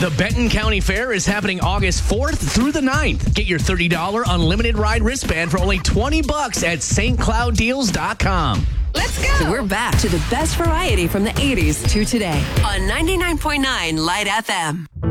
The Benton County Fair is happening August 4th through the 9th. Get your $30 unlimited ride wristband for only $20 at stclouddeals.com. Let's go! We're back to the best variety from the 80s to today on 99.9 Light FM.